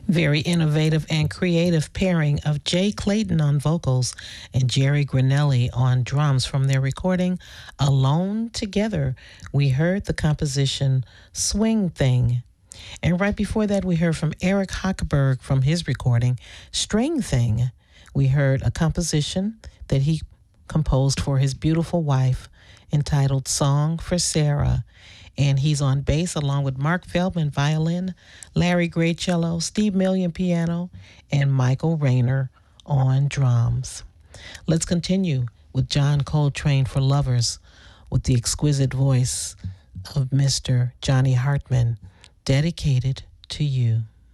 Very innovative and creative pairing of Jay Clayton on vocals and Jerry Granelli on drums from their recording Alone Together. We heard the composition Swing Thing. And right before that, we heard from Eric Hochberg from his recording String Thing. We heard a composition that he composed for his beautiful wife entitled Song for Sarah. And he's on bass along with Mark Feldman violin, Larry Gray cello, Steve Million piano, and Michael Rayner on drums. Let's continue with John Coltrane for Lovers with the exquisite voice of Mr. Johnny Hartman, dedicated to you.